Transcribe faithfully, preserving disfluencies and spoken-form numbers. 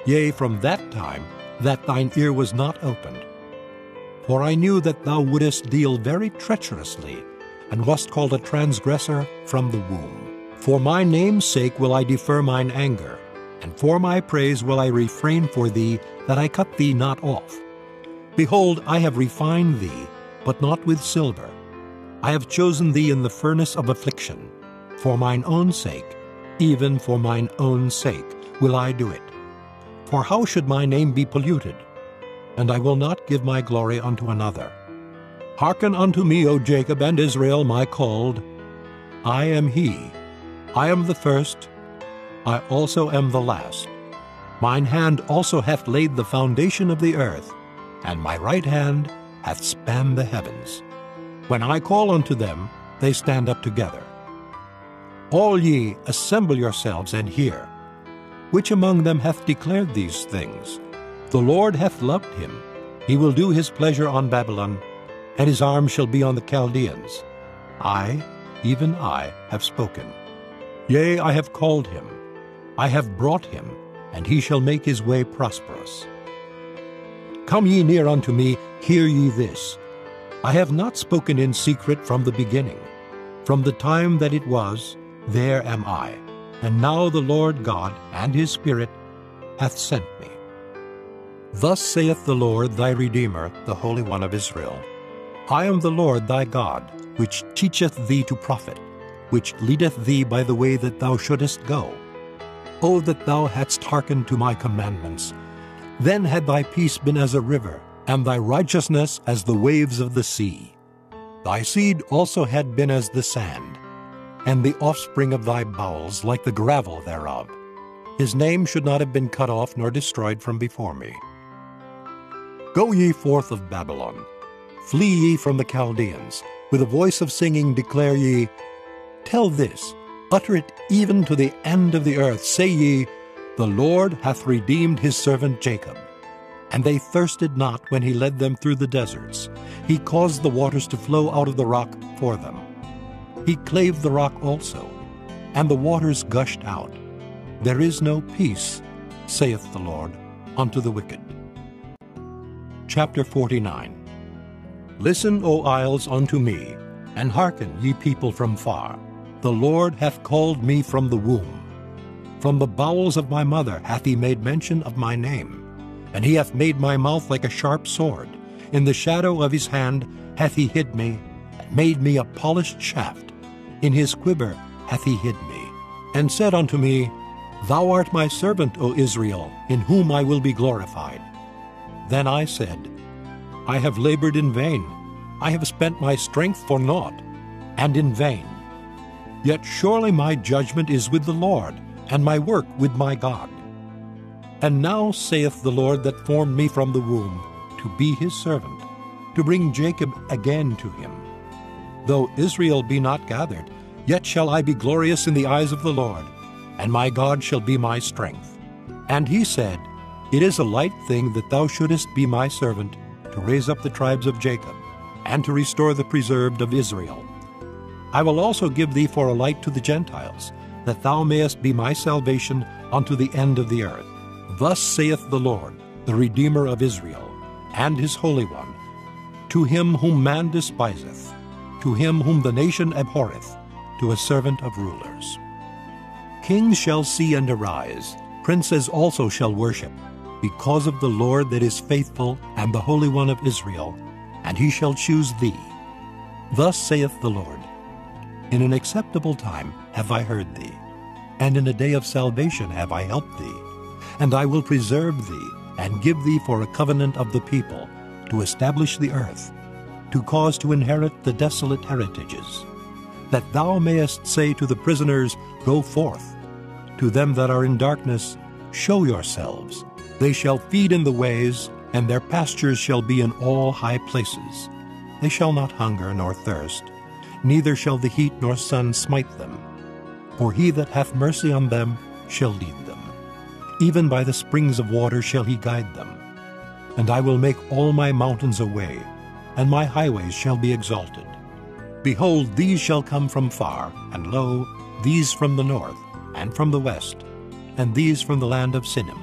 Yea, from that time that thine ear was not opened. For I knew that thou wouldest deal very treacherously, and wast called a transgressor from the womb. For my name's sake will I defer mine anger, and for my praise will I refrain for thee, that I cut thee not off. Behold, I have refined thee, but not with silver. I have chosen thee in the furnace of affliction. For mine own sake, even for mine own sake, will I do it. For how should my name be polluted? And I will not give my glory unto another. Hearken unto me, O Jacob and Israel, my called. I am he. I am the first. I also am the last. Mine hand also hath laid the foundation of the earth, and my right hand hath spanned the heavens. When I call unto them, they stand up together. All ye, assemble yourselves and hear. Which among them hath declared these things? The Lord hath loved him. He will do his pleasure on Babylon, and his arm shall be on the Chaldeans. I, even I, have spoken. Yea, I have called him. I have brought him, and he shall make his way prosperous. Come ye near unto me, hear ye this. I have not spoken in secret from the beginning. From the time that it was, there am I. And now the Lord God and his Spirit hath sent me. Thus saith the Lord thy Redeemer, the Holy One of Israel. I am the Lord thy God, which teacheth thee to profit, which leadeth thee by the way that thou shouldest go. O that thou hadst hearkened to my commandments! Then had thy peace been as a river, and thy righteousness as the waves of the sea. Thy seed also had been as the sand, and the offspring of thy bowels like the gravel thereof. His name should not have been cut off nor destroyed from before me. Go ye forth of Babylon, flee ye from the Chaldeans. With a voice of singing declare ye, Tell this, utter it even to the end of the earth. Say ye, The Lord hath redeemed his servant Jacob. And they thirsted not when he led them through the deserts. He caused the waters to flow out of the rock for them. He clave the rock also, and the waters gushed out. There is no peace, saith the Lord, unto the wicked. Chapter forty-nine. Listen, O isles, unto me, and hearken, ye people from far. The Lord hath called me from the womb. From the bowels of my mother hath he made mention of my name. And he hath made my mouth like a sharp sword. In the shadow of his hand hath he hid me, and made me a polished shaft. In his quiver hath he hid me, and said unto me, Thou art my servant, O Israel, in whom I will be glorified. Then I said, I have labored in vain. I have spent my strength for naught, and in vain. Yet surely my judgment is with the Lord, and my work with my God. And now saith the Lord that formed me from the womb, to be his servant, to bring Jacob again to him. Though Israel be not gathered, yet shall I be glorious in the eyes of the Lord, and my God shall be my strength. And he said, It is a light thing that thou shouldest be my servant, to raise up the tribes of Jacob, and to restore the preserved of Israel. I will also give thee for a light to the Gentiles, that thou mayest be my salvation unto the end of the earth. Thus saith the Lord, the Redeemer of Israel, and his Holy One, to him whom man despiseth, to him whom the nation abhorreth, to a servant of rulers. Kings shall see and arise, princes also shall worship, because of the Lord that is faithful, and the Holy One of Israel, and he shall choose thee. Thus saith the Lord, In an acceptable time have I heard thee, and in a day of salvation have I helped thee. And I will preserve thee, and give thee for a covenant of the people, to establish the earth, to cause to inherit the desolate heritages, that thou mayest say to the prisoners, Go forth. To them that are in darkness, show yourselves. They shall feed in the ways, and their pastures shall be in all high places. They shall not hunger nor thirst, neither shall the heat nor sun smite them. For he that hath mercy on them shall lead them. Even by the springs of water shall he guide them. And I will make all my mountains a way, and my highways shall be exalted. Behold, these shall come from far, and lo, these from the north, and from the west, and these from the land of Sinim.